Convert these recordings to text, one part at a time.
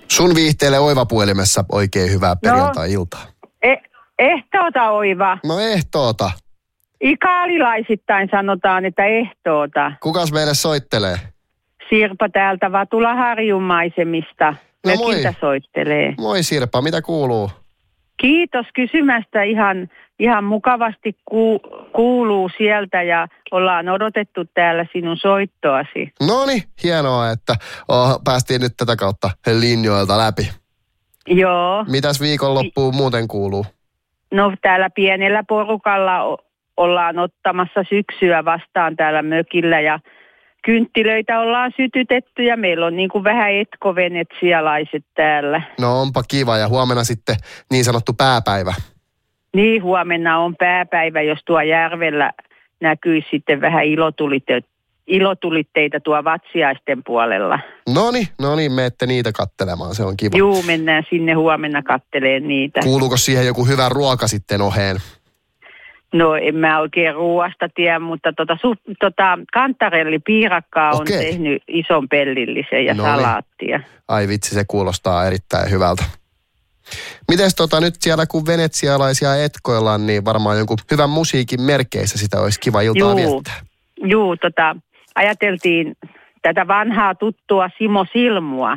Sun viihteelle Oiva-puhelimessa oikein hyvää perjantai-iltaa. Ehtoota Oiva. No ehtoota. Ikaalilaisittain sanotaan, että ehtoota. Kukas meille soittelee? Sirpa täältä Vatula-Harjun maisemista. No mökiltä soittelee. Moi Sirpa, mitä kuuluu? Kiitos kysymästä. Ihan mukavasti kuuluu sieltä ja ollaan odotettu täällä sinun soittoasi. Noniin, hienoa, että päästiin nyt tätä kautta linjoilta läpi. Joo. Mitäs viikonloppuun muuten kuuluu? No täällä pienellä porukalla ollaan ottamassa syksyä vastaan täällä mökillä ja kynttilöitä ollaan sytytetty ja meillä on niin kuin vähän etkovenetsialaiset täällä. No onpa kiva ja huomenna sitten niin sanottu pääpäivä. Niin, huomenna on pääpäivä, jos tuo järvellä näkyy sitten vähän ilotulitteita tuo Vatsiaisten puolella. Noniin, menette niitä kattelemaan, se on kiva. Juu, mennään sinne huomenna katteleen niitä. Kuuluuko siihen joku hyvä ruoka sitten oheen? No en mä oikein ruoasta tiedä, mutta kantarelli piirakkaa on tehnyt ison pellillisen ja salaattia. Ai vitsi, se kuulostaa erittäin hyvältä. Mites nyt siellä kun venetsialaisia etkoillaan, niin varmaan jonkun hyvän musiikin merkeissä sitä olisi kiva iltaa viettää. Juu, ajateltiin tätä vanhaa tuttua Simo Silmua.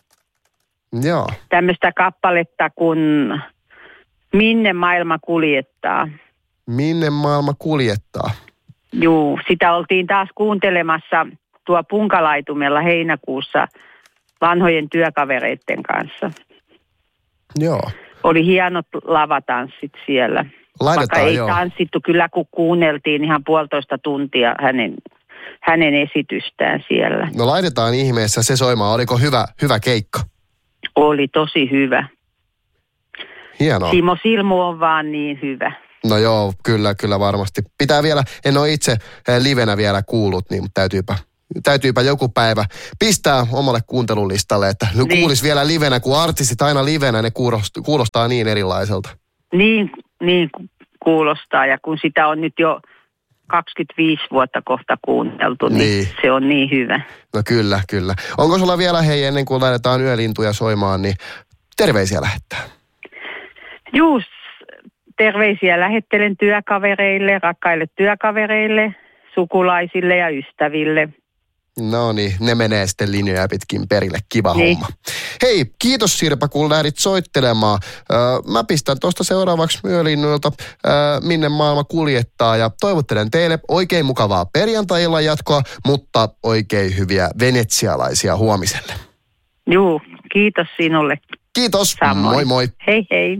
Joo. Tämmöistä kappaletta kun Minne maailma kuljettaa. Minne maailma kuljettaa? Juu, sitä oltiin taas kuuntelemassa tuo Punkalaitumella heinäkuussa vanhojen työkavereiden kanssa. Joo. Oli hienot lavatanssit siellä. Vaikka ei tanssittu, kyllä kun kuunneltiin ihan 1,5 tuntia hänen esitystään siellä. No laitetaan ihmeessä se soimaan. Oliko hyvä keikka? Oli tosi hyvä. Hienoa. Simo Silmu on vaan niin hyvä. No joo, kyllä varmasti. Pitää vielä, en ole itse livenä vielä kuullut, niin täytyypä joku päivä pistää omalle kuuntelulistalle, että kuulisi vielä livenä, kun artistit aina livenä, ne kuulostaa niin erilaiselta. Niin kuulostaa, ja kun sitä on nyt jo 25 vuotta kohta kuunneltu, niin se on niin hyvä. No kyllä. Onko sulla vielä, ennen kuin laitetaan yölintuja soimaan, niin terveisiä lähettää? Juu, terveisiä lähettelen työkavereille, rakkaille työkavereille, sukulaisille ja ystäville. No niin, ne menee sitten linjoja pitkin perille. Kiva homma. Hei, kiitos Sirpa, kun lähdit soittelemaan. Mä pistän tuosta seuraavaksi yölinnuilta Minne maailma kuljettaa ja toivottelen teille oikein mukavaa perjantai-illan jatkoa, mutta oikein hyviä venetsialaisia huomiselle. Juu, kiitos sinulle. Kiitos, samoin. Moi. Hei.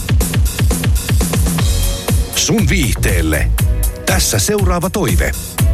Sun viihteelle. Tässä seuraava toive.